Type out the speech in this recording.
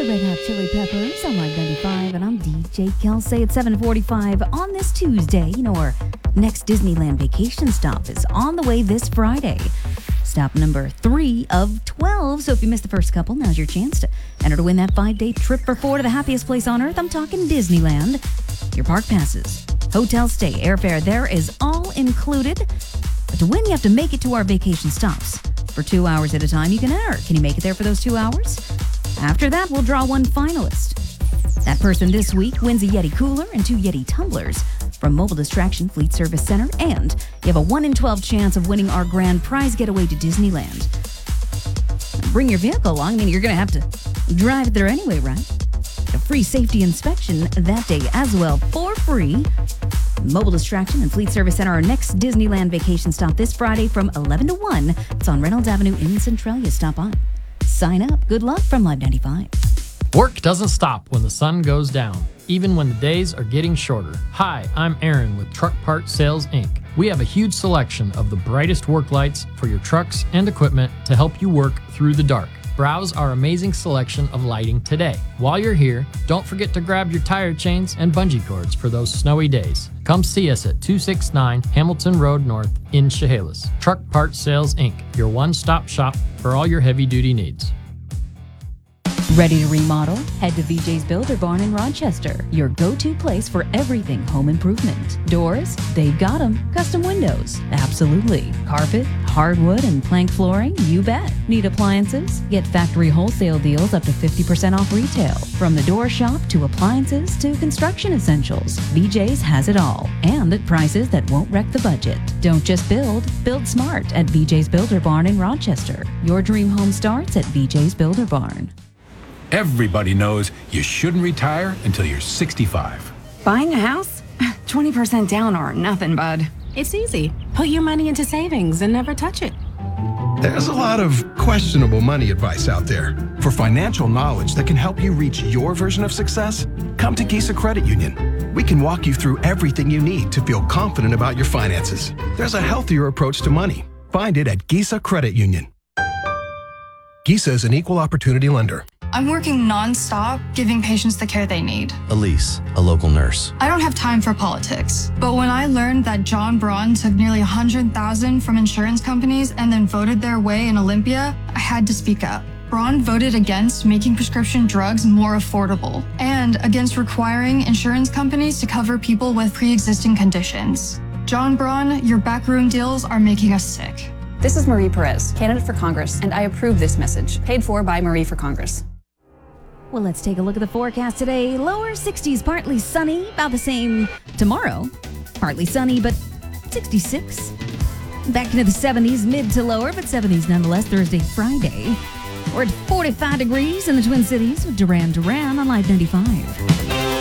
Red Hot Chili Peppers on Live 95, and I'm DJ Kelsey at 7:45 on this Tuesday. You know, our next Disneyland vacation stop is on the way this Friday. Stop number 3 of 12, so if you missed the first couple, now's your chance to enter to win that 5-day trip for 4 to the happiest place on earth. I'm talking Disneyland. Your park passes, hotel stay, airfare, there is all included. But to win, you have to make it to our vacation stops. For 2 hours at a time, you can enter. Can you make it there for those 2 hours? After that, we'll draw one finalist. That person this week wins a Yeti cooler and 2 Yeti tumblers from Mobile Distraction Fleet Service Center, and you have a 1 in 12 chance of winning our grand prize getaway to Disneyland. Bring your vehicle along, I mean, you're going to have to drive it there anyway, right? A free safety inspection that day as well for free. Mobile Distraction and Fleet Service Center, our next Disneyland vacation stop this Friday from 11 to 1. It's on Reynolds Avenue in Centralia. Stop on. Sign up. Good luck from Live 95. Work doesn't stop when the sun goes down, even when the days are getting shorter. Hi, I'm Aaron with Truck Part Sales, Inc. We have a huge selection of the brightest work lights for your trucks and equipment to help you work through the dark. Browse our amazing selection of lighting today. While you're here, don't forget to grab your tire chains and bungee cords for those snowy days. Come see us at 269 Hamilton Road North in Chehalis. Truck Part Sales, Inc., your one-stop shop for all your heavy-duty needs. Ready to remodel? Head to VJ's Builder Barn in Rochester, your go-to place for everything home improvement. Doors? They've got them. Custom windows? Absolutely. Carpet, hardwood, and plank flooring? You bet. Need appliances? Get factory wholesale deals up to 50% off retail. From the door shop to appliances to construction essentials, VJ's has it all, and at prices that won't wreck the budget. Don't just build smart at VJ's Builder Barn in Rochester. Your dream home starts at VJ's Builder Barn. Everybody knows you shouldn't retire until you're 65. Buying a house? 20% down or nothing, bud. It's easy. Put your money into savings and never touch it. There's a lot of questionable money advice out there. For financial knowledge that can help you reach your version of success, come to Gisa Credit Union. We can walk you through everything you need to feel confident about your finances. There's a healthier approach to money. Find it at Gisa Credit Union. Gisa is an equal opportunity lender. I'm working non-stop, giving patients the care they need. Elise, a local nurse. I don't have time for politics, but when I learned that John Braun took nearly $100,000 from insurance companies and then voted their way in Olympia, I had to speak up. Braun voted against making prescription drugs more affordable and against requiring insurance companies to cover people with pre-existing conditions. John Braun, your backroom deals are making us sick. This is Marie Perez, candidate for Congress, and I approve this message. Paid for by Marie for Congress. Well, let's take a look at the forecast today. Lower 60s, partly sunny, about the same tomorrow. Partly sunny, but 66. Back into the 70s, mid to lower, but 70s nonetheless, Thursday, Friday. We're at 45 degrees in the Twin Cities with Duran Duran on Live 95.